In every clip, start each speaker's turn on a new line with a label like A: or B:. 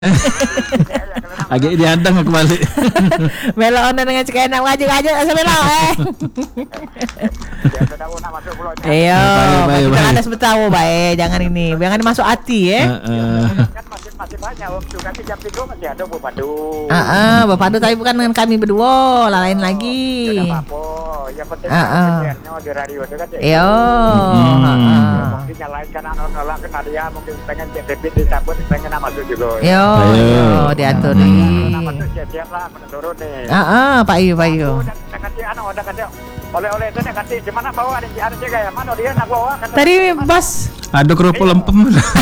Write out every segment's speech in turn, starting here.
A: Agak dihadang aku balik.
B: Melok dengan cek enak ngaju asal melok Iya, kita ada sebentar baik, jangan masuk hati ya.
C: Kan masih banyak waktu nanti jam 3 masih ada Bupadu.
B: Bupadu tapi bukan dengan kami berdua, lain lagi.
C: Tidak apa-apa, yang penting penyiarnya di radio itu kan.
B: Iya.
C: Mungkin yang lain kan nolak kan dia mungkin pengen debit dicabut pengen masuk juga.
B: Iya, diatur
C: Masuk siap lah menurut nih.
B: Pak Yu.
C: Udah kasih oleh-oleh itu nih kasih di mana bawa ada jaga ya mana dia nak bawa kan.
B: Tadi bos.
A: Ada kerupuk lempem.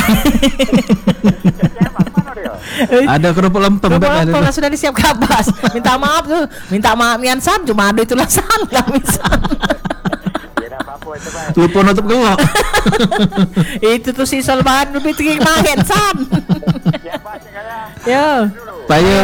A: Ada kerupuk lempem.
B: Kalau sudah disiapkan bos. Minta maaf Miansan cuma ada itulah san lah misal.
A: Lupa nutup gelok.
B: Itu tuh si Solban lebih tinggi main san. Yo.
A: Payo.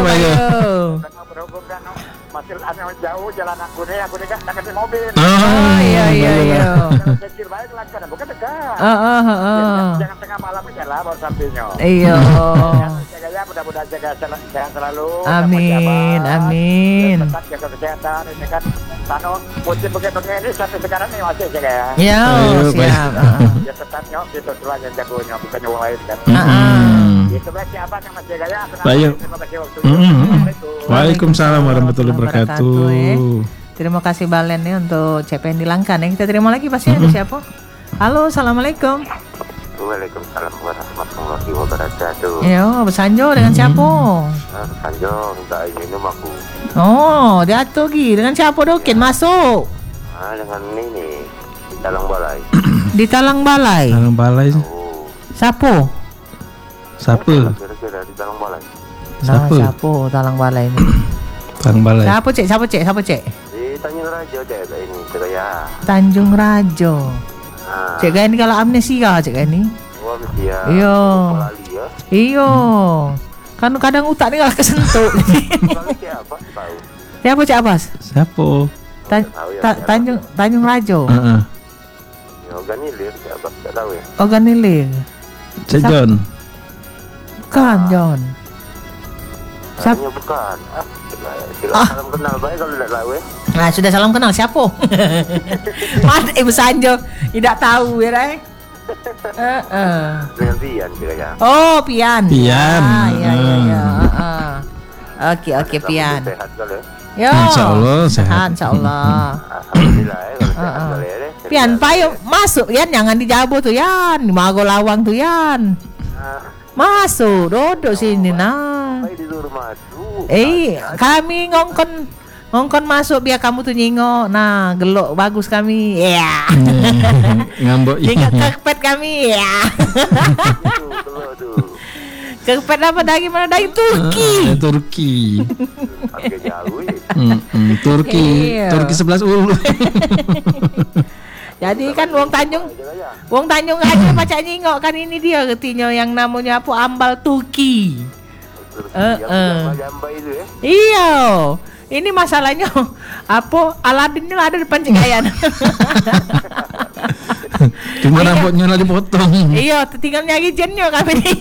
C: Masih jauh jalan aku nih kan tak kasih mobil.
B: Iya.
C: Kecil baik lah kan bukan dekat. Jangan tengah malam aja lah baru sampainya.
B: Iya.
C: Jaga mudah-mudahan jaga sehat selalu.
B: Amin.
C: Tetap jaga kesehatan ini kan. Tano musim begini sampai sekarang nih masih jaga ya.
B: Iya, siap.
C: Ya tetap nyok gitu tulah yang jagonya bukan yang lain kan. Itu baik siapa yang masih jaga ya.
A: Baik.
C: Terima kasih waktunya.
A: Waalaikumsalam warahmatullahi wabarakatuh.
B: Terima kasih Balen nih untuk CPN di Langkan ya. Kita terima lagi pasien siapa? Halo, assalamualaikum.
C: Waalaikumsalam warahmatullahi wabarakatuh.
B: Yo, bersanjo dengan siapa?
C: Bersanjo minta minum aku.
B: Oh, diatur lagi dengan siapa dokin masuk?
C: Dengan ini di Talang Balai.
B: Di Talang Balai.
A: Talang Balai.
B: Siapa?
C: Kira-kira di Talang Balai.
B: Siapa Talang Balai ini?
A: Talang Balai.
B: Siapa cek?
C: Di Tanjung Raja cek ini cek ya.
B: Tanjung Raja. Cek ini kalau amnesia cek ini.
C: Oh, amnesia.
B: Iya. Kan kadang utak ni kalau kesentuh.
C: Siapa tahu?
B: Siapa cek Abbas?
A: Siapa?
B: Tanjung Raja.
C: Organilir siapa? Tak tahu ya.
B: Organilir.
A: Cek John.
B: Bukan John.
C: Siapa? Bukan. Salam kenal baik kalau tidak tahu ya.
B: Nah, sudah salam kenal siapa? Mas Ibu Sanjo tidak tahu ya, Ray.
C: Dengan Pian kira-kira.
B: Oh, Pian.
A: Iya.
B: Oke, Pian.
C: Sehat kalau
B: ya.
A: Insyaallah sehat.
B: Insyaallah.
C: Alhamdulillah ya kalau sehat kalau ya.
B: Pian, payo masuk Yan, jangan dijabo tuh Yan, di Mago Lawang tuh Yan. Masuk, duduk sini nah. Kami ngongkon masuk biar kamu tuh nyingok. Nah, gelok bagus kami. Ya.
A: Ngambok.
B: Nyingok kepet kami. Ya. Kepet apa daging mana? Daging Turki.
A: Turki.
C: Agak jauh ya.
A: Turki 11 ulu.
B: Jadi kan Wong Tanjung aja baca nyingok kan ini dia ketinya yang namanya apa ambal Turki. Iya. Ini masalahnya apa Aladin ini ada depan cekayan.
A: Cuma rambutnya lagi potong.
B: Iya, tinggal nyari jennya kami nih.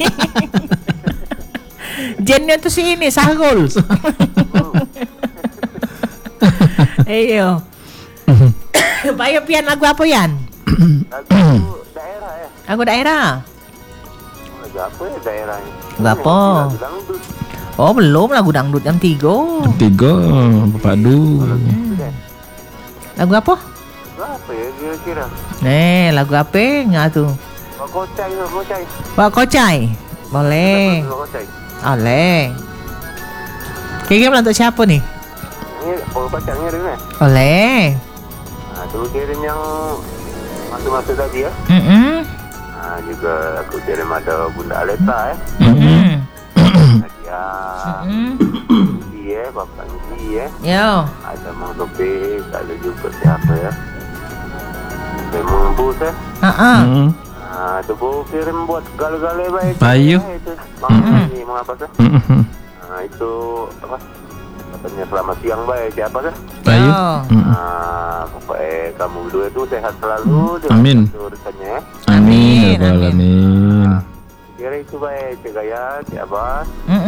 B: Jennya tuh si ini Sahrul. Iya. Bayo Pian lagu apa Yan?
C: Lagu daerah ya.
B: Lagu daerah.
C: Lagu apa ya daerahnya?
B: Lagu apa? Oh belum, lagu dangdut yang 3.
A: Bupadu.
B: Lagu apa?
C: Apa ya kira-kira?
B: Lagu apa nggak tuh? Pak Kocai. Boleh. Kira-kira untuk siapa nih?
C: Ini Pak Kocai ngirimnya.
B: Boleh.
C: Nah, dulu kirim yang masuk-masuk tadi ya. Nah, juga aku kirim ada Bunda Aleta ya. Dia, Bapak dia.
B: Yo.
C: Ada Mang Topik, ada juga siapa ya? Memang bus ya. Nah, coba kirim buat gale-gale baik.
A: Bayu.
C: Ini mengapa sih? Nah, itu apa? Katanya selamat siang baik siapa sih?
A: Bayu.
C: Pokoknya kamu berdua itu sehat selalu.
A: Amin.
C: Urusannya.
A: Amin.
C: Kira itu baik, cek ya, si Abbas.